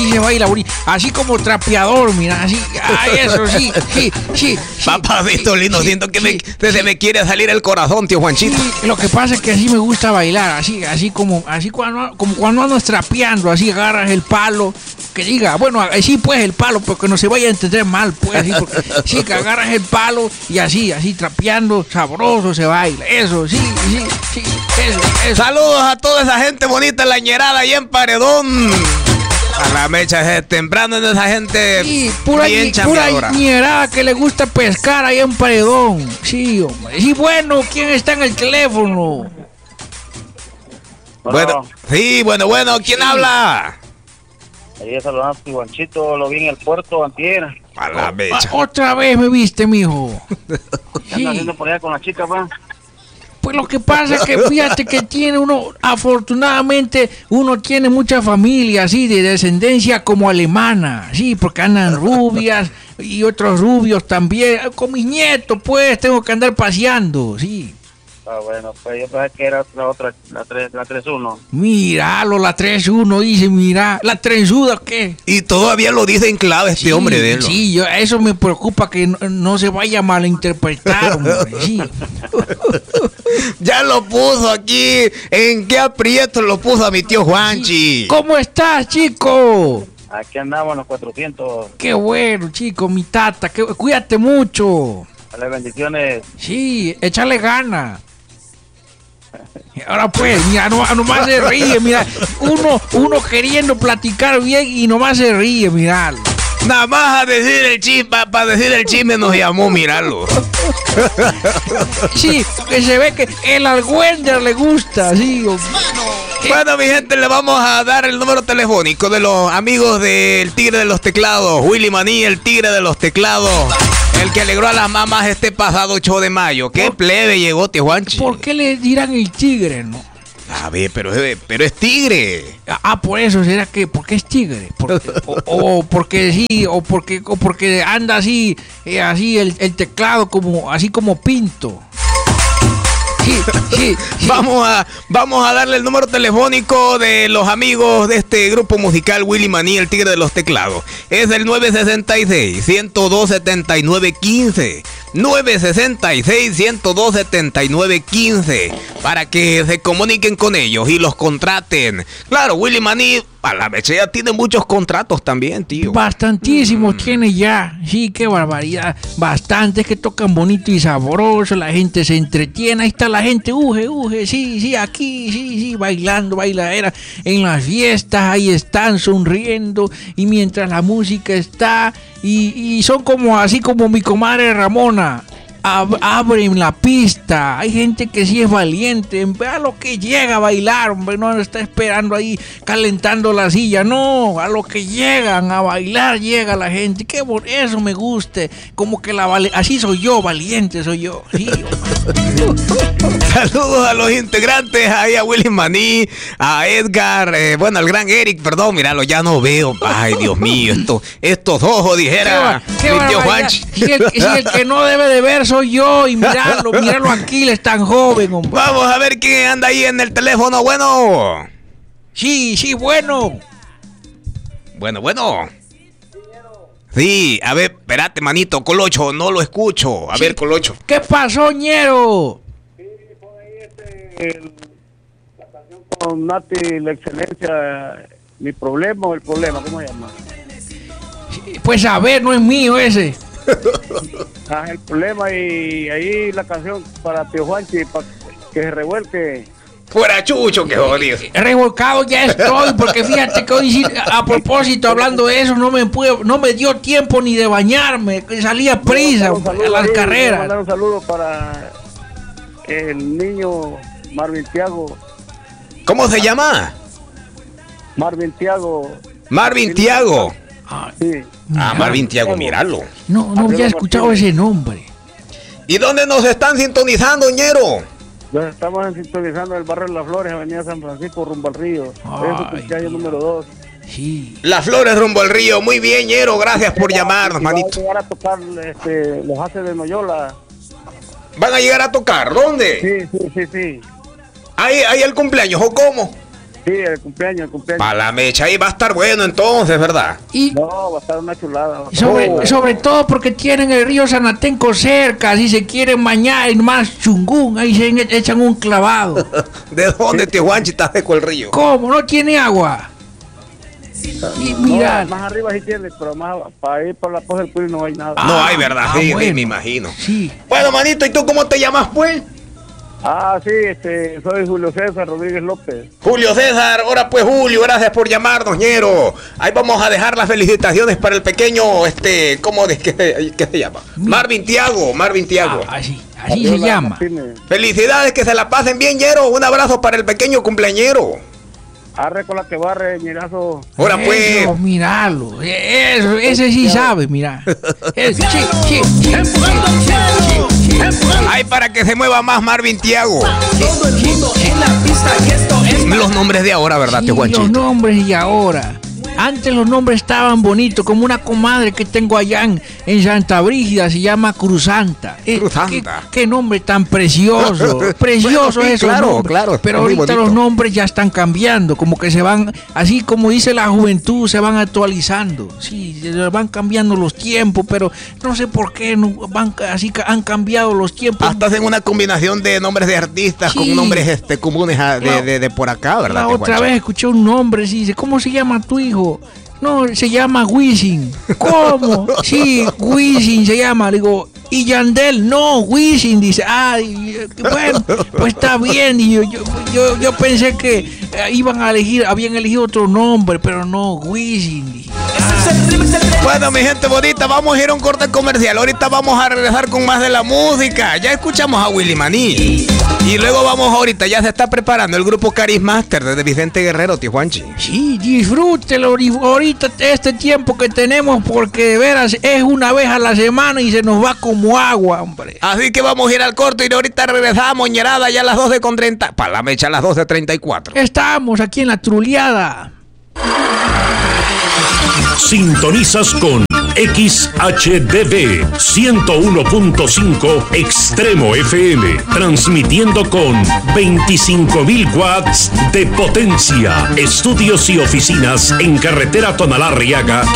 así se baila bonito. Así como trapeador, mira, así. Eso, sí. Papacito lindo, siento que se me quiere salir el corazón, tío Juanchito. Sí, lo que pasa es que así me gusta bailar, así como cuando andas trapeando, así agarras el palo, que diga, bueno, así pues el palo, porque no se vaya a entender mal, pues, así, porque, sí, que agarras el palo y así trapeando, sabroso se baila, eso, sí, eso. Saludos a toda esa gente bonita en la ñerada y en Paredón. A la mecha es temprano en esa gente. Sí, pura ñerada que le gusta pescar ahí en Paredón. Sí, hombre. Sí, bueno, ¿quién está en el teléfono? Bueno, sí, bueno, ¿quién habla? Ayer saludando a tu Juanchito, lo vi en el puerto antier. A la mecha. Otra vez me viste, mijo. ¿Qué andas haciendo por allá con la chica, pa? Pues lo que pasa es que fíjate que afortunadamente uno tiene mucha familia así de descendencia como alemana, sí, porque andan rubias y otros rubios también. Con mis nietos, pues, tengo que andar paseando, sí. Ah, bueno, pues yo pensé que era la otra, la 3-1. Míralo, la 3-1, dice, mira, la trenzuda, ¿qué? Y todavía lo dice en clave este hombre de él. Sí, eso me preocupa que no se vaya a malinterpretar, hombre, sí. Ya lo puso aquí, ¿en qué aprieto lo puso a mi tío Juanchi? Sí. ¿Cómo estás, chico? Aquí andamos en los 400. Qué bueno, chico, mi tata, cuídate mucho. Dale bendiciones. Sí, échale ganas. Ahora pues, mira, nomás se ríe, mira, uno queriendo platicar bien y nomás se ríe, mira. Nada más a decir el chisme, para decir el chisme nos llamó, mirarlo. Sí, que se ve que el argüender le gusta, sí. Bueno, mi gente, le vamos a dar el número telefónico de los amigos del Tigre de los Teclados, Willy Maní, el Tigre de los Teclados, el que alegró a las mamás este pasado 8 de mayo. ¿Qué plebe llegó, tío Juanchi? ¿Por qué le dirán el tigre, no? A ver, pero es tigre. Por eso será que, ¿por qué es tigre? O porque sí, o porque anda así, así el teclado así como pinto. Sí. Vamos a darle el número telefónico de los amigos de este grupo musical Willy Maní, el Tigre de los Teclados. Es el 966-102-7915. 966-102-7915 para que se comuniquen con ellos y los contraten. Claro, Willy Maní a la vez ya tiene muchos contratos también, tío. Bastantísimos tiene ya. Sí, qué barbaridad. Bastantes que tocan bonito y sabroso. La gente se entretiene. Ahí está la gente, sí, aquí, sí, bailando, bailadera en las fiestas. Ahí están sonriendo. Y mientras la música está, y son como así como mi comadre Ramona. Abren la pista. Hay gente que sí es valiente. Vea lo que llega a bailar, hombre. No está esperando ahí calentando la silla. No, a lo que llegan a bailar llega la gente. Que por eso me guste. Como que así soy yo, valiente soy yo. Sí, saludos a los integrantes, ahí a Willy Maní, a Edgar, al gran Eric, perdón, míralo, ya no veo. Ay, Dios mío, estos ojos, dijera mi tío Juanchi. Si el que no debe de ver soy yo, y míralo aquí, es tan joven, hombre. Vamos a ver quién anda ahí en el teléfono, bueno. Sí, bueno. Bueno. Sí, a ver, espérate, manito, Colocho, no lo escucho. A ver, Colocho. ¿Qué pasó, ñero? Sí, por ahí la canción con Nati, la excelencia, mi problema o el problema, ¿cómo se llama? Pues a ver, no es mío ese. El problema, y ahí la canción para tío Juanchi, para que se revuelque. Fuera chucho, que jodido. Revolcado ya estoy, porque fíjate que hoy, a propósito, hablando de eso, no me dio tiempo ni de bañarme, salía prisa a las carreras. Mandar un saludo para el niño Marvin Tiago. ¿Cómo se llama? Marvin Tiago. Sí. Marvin Tiago, míralo. No había escuchado ese nombre. ¿Y dónde nos están sintonizando, ñero? Nos estamos sintonizando el barrio de Las Flores, avenida San Francisco, rumbo al río. Es su cumpleaños número 2. Sí. Las Flores, rumbo al río. Muy bien, ñero, gracias por llamarnos, manito. Van a llegar a tocar los Haces de Noyola. ¿Van a llegar a tocar? ¿Dónde? Sí. ¿Ahí el cumpleaños o cómo? Sí, el cumpleaños. Para la mecha, ahí va a estar bueno entonces, ¿verdad? Y No, va a estar una chulada. sobre todo porque tienen el río Sanatenco cerca, si se quieren bañar en más chungún, ahí se echan un clavado. ¿De dónde, tío Juanchi, está seco el río? ¿Cómo? ¿No tiene agua? Y mira, No, más arriba sí tiene, pero más para ir por la Poza del Curi no hay nada. No hay, ¿verdad? Sí, bueno. me imagino. Sí. Bueno, manito, ¿y tú cómo te llamas, pues? Sí, soy Julio César Rodríguez López. Julio César, ahora pues Julio, gracias por llamarnos, ñero. Ahí vamos a dejar las felicitaciones para el pequeño, ¿qué se llama? Marvin Tiago. Así se llama. Martínez. Felicidades, que se la pasen bien, ñero. Un abrazo para el pequeño cumpleañero. Arre con la que barre, mirazo. Ahora pues. Eso, míralo. Ese sí sabe, mira. Ay, para que se mueva más Marvin Tiago. Todo el mundo en la pista y esto es Los nombres de ahora, ¿verdad, tío Sí, Juanchito? los nombres y ahora. Antes los nombres estaban bonitos, como una comadre que tengo allá en Santa Brígida, se llama Cruzanta. Cruzanta. ¿Qué nombre tan precioso? Precioso Bueno, sí, eso. claro, Pero es muy ahorita bonito. los nombres ya están cambiando, como que se van, así como dice la juventud, se van actualizando. Sí, se van cambiando los tiempos, pero no sé por qué así han cambiado los tiempos. Hasta hacen una combinación de nombres de artistas Sí. con nombres comunes de por acá, ¿verdad? La tío otra Juancho? vez escuché un nombre, sí, dice, ¿cómo se llama tu hijo? No, se llama Wisin. ¿Cómo? Sí, Wisin se llama. Le digo, ¿y Yandel? No, Wisin. Dice, bueno, pues está bien. Y yo pensé que habían elegido otro nombre, pero no, Wisin. Dije. Bueno, mi gente bonita, vamos a ir a un corte comercial. Ahorita vamos a regresar con más de la música. Ya escuchamos a Willy Maní. Y luego ahorita, ya se está preparando el grupo Carismaster desde Vicente Guerrero, tío Juanchi. Sí, disfrútelo ahorita este tiempo que tenemos, porque de veras es una vez a la semana y se nos va como agua, hombre. Así que vamos a ir al corte y ahorita regresamos, ñerada, ya a las 12:30. Para la mecha a las 12:34. Estamos aquí en la truleada. Sintonizas con XHDB 101.5 Extremo FM, transmitiendo con 25.000 watts de potencia. Estudios y oficinas en carretera Tonalá-Arriaga,